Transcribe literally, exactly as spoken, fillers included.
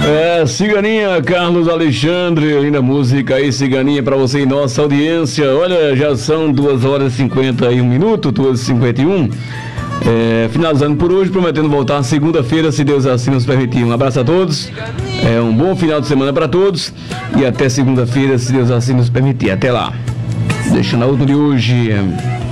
É, Ciganinha, Carlos Alexandre, linda música aí, Ciganinha, pra você e nossa audiência. Olha, já são duas horas e cinquenta e um minutos, duas e cinquenta e um. É, finalizando por hoje, prometendo voltar segunda-feira, se Deus assim nos permitir. Um abraço a todos, é, um bom final de semana para todos e até segunda-feira, se Deus assim nos permitir. Até lá. Deixando a última de hoje.